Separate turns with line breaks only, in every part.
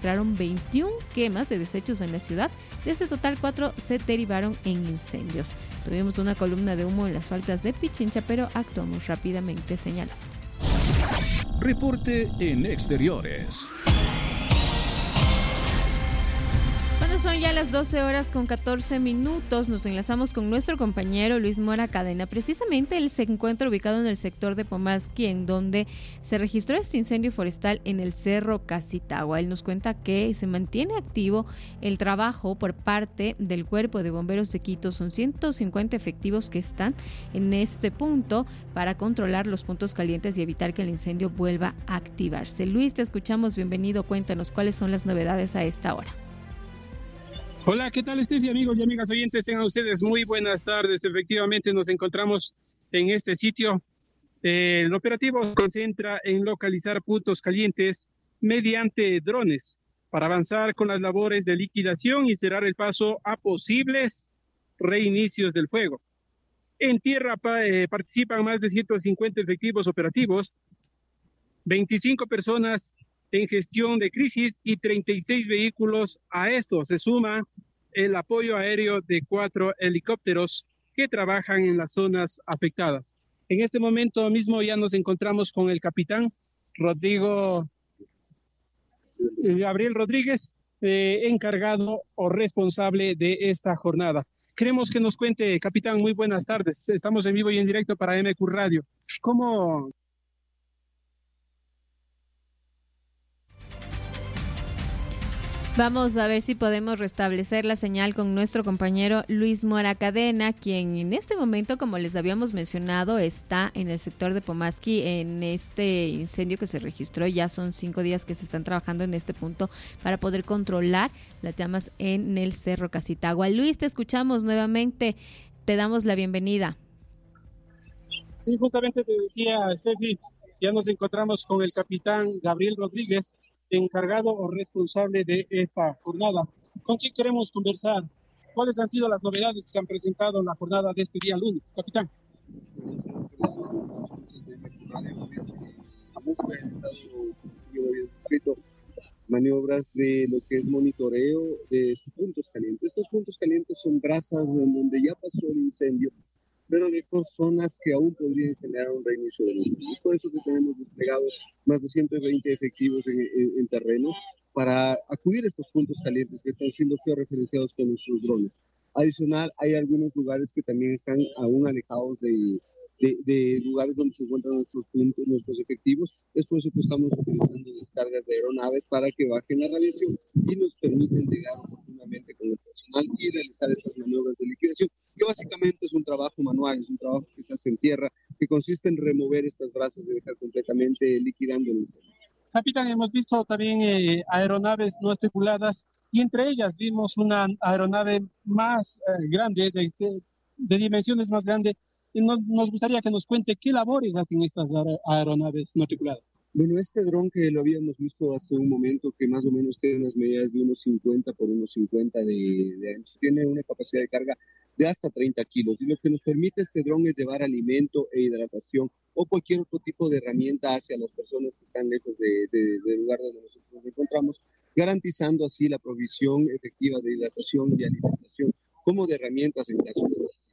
registraron 21 quemas de desechos en la ciudad. De ese total, 4 se derivaron en incendios. Tuvimos una columna de humo en las faldas de Pichincha, pero actuamos rápidamente, señaló.
Reporte en exteriores.
Cuando son ya las 12:14, nos enlazamos con nuestro compañero Luis Mora Cadena. Precisamente él se encuentra ubicado en el sector de Pomasqui, en donde se registró este incendio forestal en el Cerro Casitagua. Él nos cuenta que se mantiene activo el trabajo por parte del Cuerpo de Bomberos de Quito. Son 150 efectivos que están en este punto para controlar los puntos calientes y evitar que el incendio vuelva a activarse. Luis, te escuchamos. Bienvenido. Cuéntanos cuáles son las novedades a esta hora.
Hola, ¿qué tal, Steffi? Amigos y amigas oyentes, tengan ustedes muy buenas tardes. Efectivamente, nos encontramos en este sitio. El operativo se concentra en localizar puntos calientes mediante drones para avanzar con las labores de liquidación y cerrar el paso a posibles reinicios del fuego. En tierra participan más de 150 efectivos operativos, 25 personas en gestión de crisis y 36 vehículos. A esto se suma el apoyo aéreo de 4 helicópteros que trabajan en las zonas afectadas. En este momento mismo ya nos encontramos con el capitán Gabriel Rodríguez, encargado o responsable de esta jornada. Queremos que nos cuente, capitán, muy buenas tardes. Estamos en vivo y en directo para MQ Radio. ¿Cómo?
Vamos a ver si podemos restablecer la señal con nuestro compañero Luis Mora Cadena, quien en este momento, como les habíamos mencionado, está en el sector de Pomasqui en este incendio que se registró. Ya son 5 días que se están trabajando en este punto para poder controlar las llamas en el Cerro Casitagua. Luis, te escuchamos nuevamente, te damos la bienvenida.
Sí, justamente te decía, Steffi, ya nos encontramos con el capitán Gabriel Rodríguez, encargado o responsable de esta jornada. ¿Con quién queremos conversar? ¿Cuáles han sido las novedades que se han presentado en la jornada de este día lunes, capitán?
Hemos realizado, como habías escrito, maniobras de lo que es monitoreo de estos puntos calientes. Estos puntos calientes son brasas en donde ya pasó el incendio, pero de zonas que aún podrían generar un reinicio del incendio. Es por eso que tenemos desplegado más de 120 efectivos en terreno para acudir a estos puntos calientes que están siendo georreferenciados con nuestros drones. Adicional, hay algunos lugares que también están aún alejados de lugares donde se encuentran nuestros puntos, nuestros efectivos. Es por eso que estamos utilizando descargas de aeronaves para que bajen la radiación y nos permiten llegar oportunamente con el personal y realizar estas maniobras de liquidación, que básicamente es un trabajo manual, es un trabajo que se hace en tierra, que consiste en remover estas brasas y dejar completamente liquidando el incendio.
Capitán, hemos visto también aeronaves no tripuladas y entre ellas vimos una aeronave más grande, de dimensiones más grandes. Nos gustaría que nos cuente qué labores hacen estas aeronaves no tripuladas.
Bueno, este dron que lo habíamos visto hace un momento, que más o menos tiene unas medidas de unos 50 por unos 50 de ancho, tiene una capacidad de carga de hasta 30 kilos. Y lo que nos permite este dron es llevar alimento e hidratación o cualquier otro tipo de herramienta hacia las personas que están lejos del lugar donde nosotros nos encontramos, garantizando así la provisión efectiva de hidratación y alimentación, como de herramientas en caso de necesitar.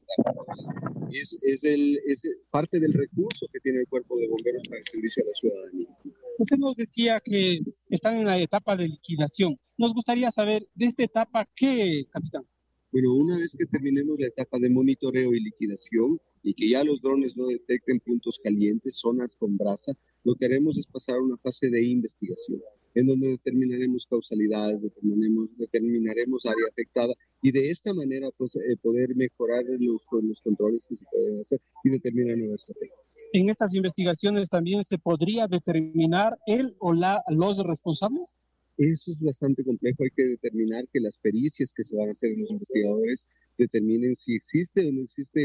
Entonces, es parte del recurso que tiene el Cuerpo de Bomberos para el servicio a la ciudadanía.
Usted nos decía que están en la etapa de liquidación. Nos gustaría saber de esta etapa, ¿qué, capitán?
Bueno, una vez que terminemos la etapa de monitoreo y liquidación y que ya los drones no detecten puntos calientes, zonas con brasa, lo que haremos es pasar a una fase de investigación, en donde determinaremos causalidades, determinaremos área afectada y de esta manera pues, poder mejorar los controles que se pueden hacer y determinar nuevas estrategias.
¿En estas investigaciones también se podría determinar él o los responsables?
Eso es bastante complejo. Hay que determinar que las pericias que se van a hacer en los investigadores determinen si existe o no existe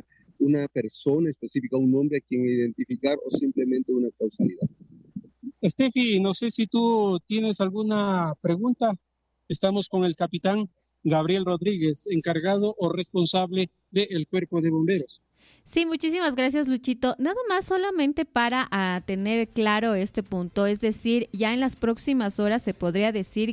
una persona específica, un nombre a quien identificar o simplemente una causalidad.
Steffi, no sé si tú tienes alguna pregunta. Estamos con el capitán Gabriel Rodríguez, encargado o responsable del Cuerpo de Bomberos.
Sí, muchísimas gracias, Luchito. Nada más solamente para tener claro este punto, es decir, ya en las próximas horas se podría decir